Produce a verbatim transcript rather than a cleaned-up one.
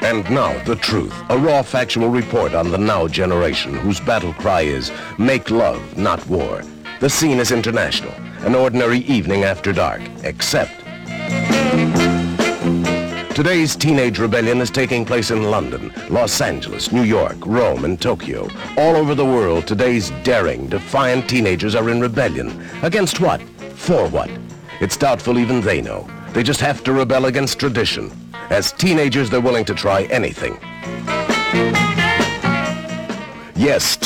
And now, the truth. A raw, factual report on the now generation, whose battle cry is, make love, not war. The scene is international. An ordinary evening after dark, except... Today's teenage rebellion is taking place in London, Los Angeles, New York, Rome, and Tokyo. All over the world, today's daring, defiant teenagers are in rebellion. Against what? For what? It's doubtful even they know. They just have to rebel against tradition. As teenagers, they're willing to try anything. Yes,